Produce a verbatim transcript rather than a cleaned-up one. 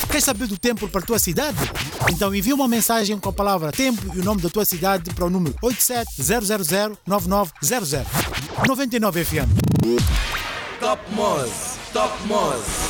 Quer saber do tempo para a tua cidade? Então envia uma mensagem com a palavra tempo e o nome da tua cidade para o número oito sete zero zero zero nove nove zero zero. noventa e nove F M. Top Moz, Top Moz.